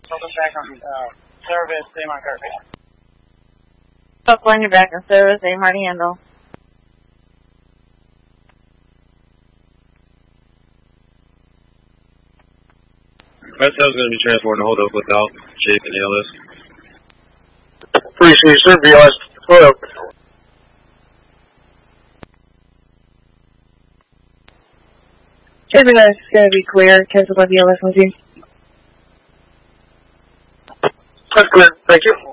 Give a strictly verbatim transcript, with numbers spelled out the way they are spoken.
Welcome back on uh, service, same on Carpet. California back in service, same hard handle. West Hill's going to be transporting a hold up without Jake and L S. Appreciate you, sir. B L S, hold up. Everything's going to be clear. Cancel by B L S with you. That's clear. Thank you.